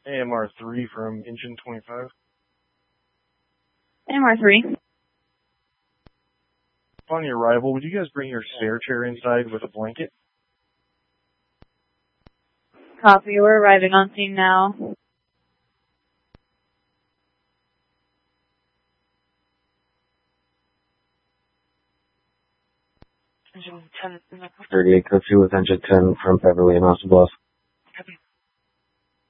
AMR3 from Engine 25. AMR3. Upon your arrival, would you guys bring your spare chair inside with a blanket? Copy, we're arriving on scene now. Engine 10. 38 code 2 with engine 10 from Beverly and Austin Bluffs.